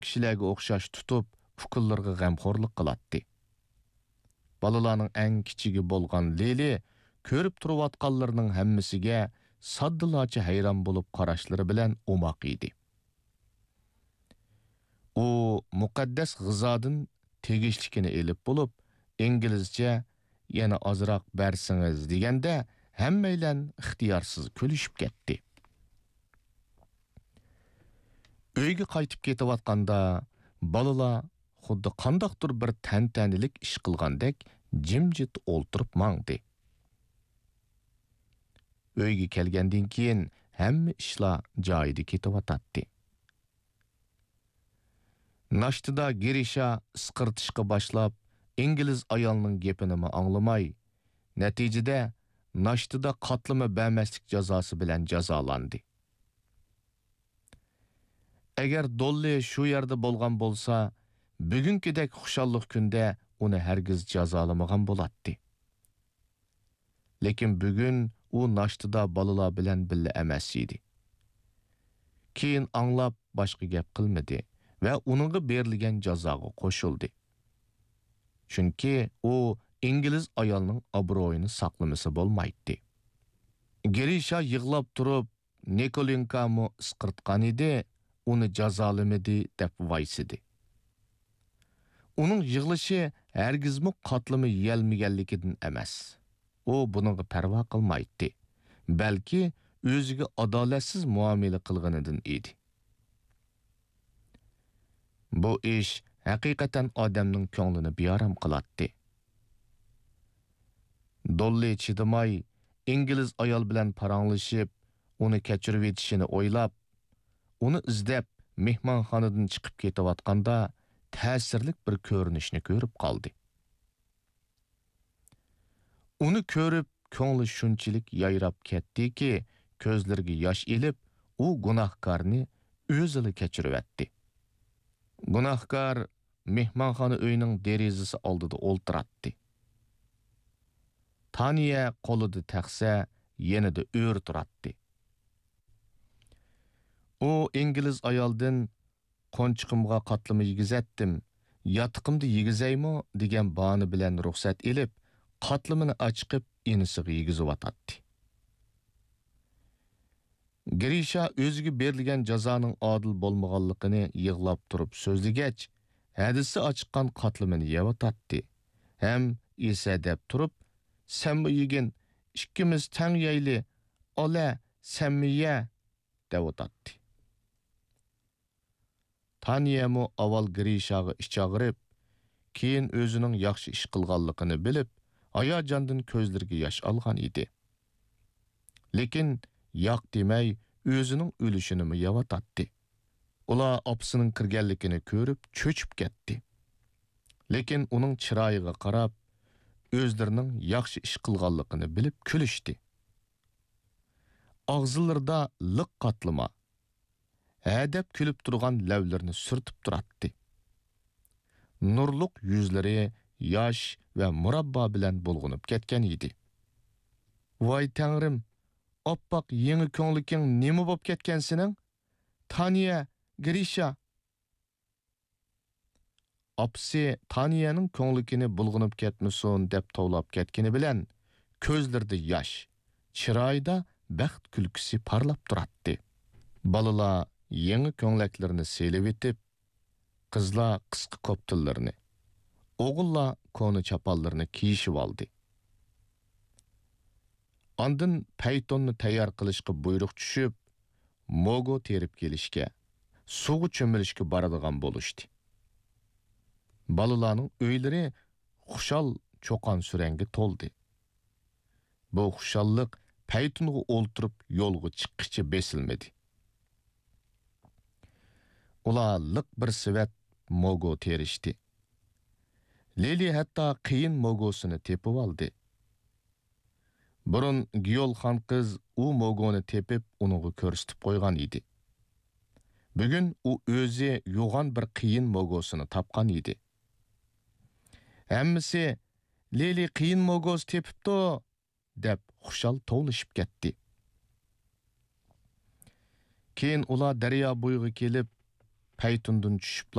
kishilarga o'xshash tutib, fikrlarga g'amxo'rlik qiladi. Balalarning eng kichigi bo'lgan Leli ko'rib turayotganlarning hammasiga soddilarcha hayron bo'lib qarashlari bilan o'moq edi. U muqaddas g'izodan tegishlikini elib bo'lib, inglizcha yana ozroq bersingiz deganda hammaylar ixtiyorsiz kulishib ketdi. Uyga qaytib ketayotganda balalar xuddi qandaqdir bir tantanilik ish qilgandek jimjit o'ltirib mangdi. Uyga kelgandan keyin hamma ishlar joyida ketayotdi. Nashtida Girisha isqirtishga boshlab, ingliz ayolning gapini anglamay, natijada nashtida qatlama bermaslik jazosi bilan jazolandi. Agar Dolly shu yerda bo'lgan bo'lsa, bugünkidek xushallik kunda uni hargiz jazolamagan bo'ladi. Lekin bugun u nashtida balalar bilan birga emas edi. Keyin anglab boshqa gap qilmadi va uningga berilgan jazoga qo'shildi. Chunki u ingliz ayolning obro'yini saqlamasa bo'lmaydi. Girisha yig'lab turib, Nikolinkamu isqirtgan edi, uni jazolamadi deb vaysidi. Uning yig'lishi hargizmi qatlimi yelmaganligidan emas. U buningga parvo qilmaydi, balki o'ziga adolatsiz muomala qilganidan edi. Bu ish haqiqatan odamning ko'nglini bearam qiladi. Dolly chidamay, ingliz ayol bilan paranglashib, uni kechirib etishini o'ylab, uni izlab mehmonxonadan chiqib ketayotganda ta'sirlik bir ko'rinishni ko'rib qoldi. Uni ko'rib, ko'ngli shunchalik yayrab ketdiki, ko'zlariga yosh elib, u gunohkorni o'zini kechirib etdi. Gunohkor mehmonxona uyining derazasi oldida o'ltiradi. Taniya qo'lida taqsa, yanada o'r turadi. U ingliz ayoldan qo'nchiqimga qatlama yigizatdim, yotiqimda yigizaymi degan bahona bilan ruxsat elib, qatlamini ochqib inisiga yigizyotdi. Girisha o'ziga berilgan jazoning adil bo'lmaganligini yig'lab turib so'zligach, hadisi ochiqqan qatlamini yeyotdi. Ham esa deb turib, "Senmi yigin, ikkimiz tang yeyli, ola, senmi ye" deyotdi. Taniyamu avval Girishaga ichag'irib, keyin o'zining yaxshi ish qilganligini bilib, hayajondan ko'zlariga yosh olgan edi. Lekin yo'q demay, o'zining o'lishini yeyotdi. Ular opasining kirganligini ko'rib, cho'chib ketdi. Lekin uning chiroyiga qarab, o'zlarining yaxshi ish qilganligini bilib kulishdi. Og'zlarida liq qatlama, hadab kulib turgan lavlarini surtib turadi. Nurluq yuzlari yosh va murabbo bilan bulg'unib ketgan edi. Voy tangrim, oppoq yangi ko'ngliking nima bo'lib ketgan sening? Taniya, Girisha. Opsi Taniyaning ko'nglikini bulg'unib ketmasin deb tovlab ketgani bilan ko'zlarida yosh, chiroyida baxt kulkusi parlab turadi. Balalar yangi ko'nglaklarini selib etib, qizlar qisqa koptillarini, o'g'illar ko'ni chapallarni kiyishib oldi. Ondan paytonni tayyor qilishga buyruq tushib, mogo terib kelishga, suvga cho'milishga boradigan bo'lishdi. Balalarning uylari xushal cho'qon suranga to'ldi. Bu xushallik paytonga o'ltirib yo'lga chiqqicha besilmadi. Ular liq bir sivat mogo terishdi. Leli hatta qiyin mogosini tepib oldi. Burun Giyolxon qiz u mogoni tepib unuga ko'rsatib qo'ygan edi. Bugun u o'zi yo'g'on bir qiyin mogosini topgan edi. Hammasi Leli qiyin mogos tepibdi deb xushal tovlashib ketdi. Keyin ular daryo bo'yiga kelib, paytundan tushib